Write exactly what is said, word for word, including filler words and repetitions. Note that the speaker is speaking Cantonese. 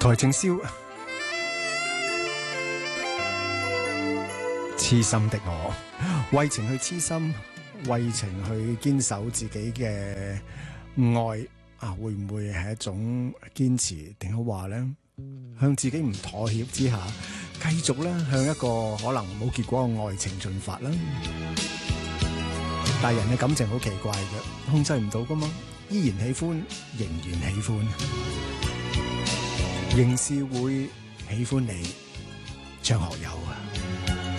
邰正宵，痴心的我，為情去痴心，為情去堅守自己嘅愛啊，會唔會係一種堅持？定係話咧，向自己唔妥協之下，繼續咧向一個可能冇結果嘅愛情進發啦。但係人嘅感情好奇怪嘅，控制唔到噶嘛，依然喜歡，仍然喜歡，仍是會喜歡你，張學友啊。